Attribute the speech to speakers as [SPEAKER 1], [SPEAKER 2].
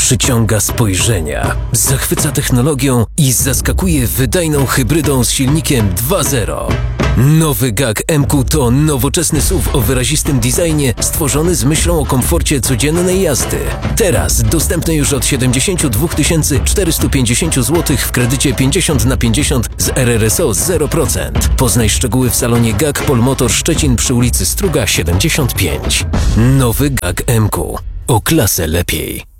[SPEAKER 1] Przyciąga spojrzenia, zachwyca technologią i zaskakuje wydajną hybrydą z silnikiem 2.0. Nowy GAG MQ to nowoczesny SUV o wyrazistym designie stworzony z myślą o komforcie codziennej jazdy. Teraz dostępny już od 72 450 zł w kredycie 50/50 z RRSO 0%. Poznaj szczegóły w salonie GAG Polmotor Szczecin przy ulicy Struga 75. Nowy GAG MQ. O klasę lepiej.